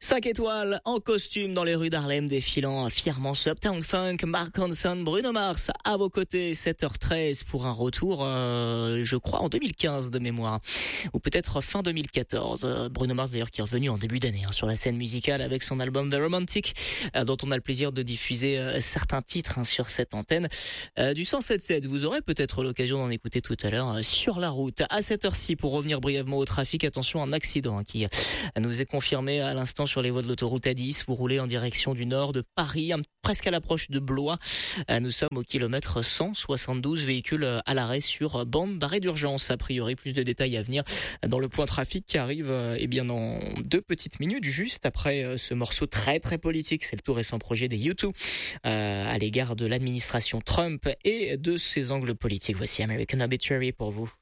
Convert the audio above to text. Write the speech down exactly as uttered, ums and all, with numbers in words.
Cinq étoiles en costume dans les rues d'Harlem, défilant fièrement ce Uptown Funk. Mark Ronson, Bruno Mars à vos côtés, sept heures treize pour un retour, euh, je crois en deux mille quinze de mémoire, ou peut-être fin deux mille quatorze. Bruno Mars d'ailleurs qui est revenu en début d'année hein, sur la scène musicale avec son album The Romantic, euh, dont on a le plaisir de diffuser euh, certains titres hein, sur cette antenne euh, du cent sept sept. Vous aurez peut-être l'occasion d'en écouter tout à l'heure euh, sur la route. À cette heure-ci, pour revenir brièvement au trafic, attention, un accident hein, qui euh, nous est confirmé à l'instant sur les voies de l'autoroute A dix. Vous roulez en direction du nord de Paris, hein, presque à l'approche de Blois. Euh, nous sommes au kilomètre cent soixante-douze, véhicule euh, à l'arrêt sur bande d'arrêt d'urgence. A priori, plus de détails à venir dans le point trafic qui arrive euh, eh bien dans deux petites minutes, juste après euh, ce morceau très très politique. C'est le tout récent projet des U deux euh, à l'égard de l'administration Trump et de ses angles politiques. Voici American Obituary pour vous.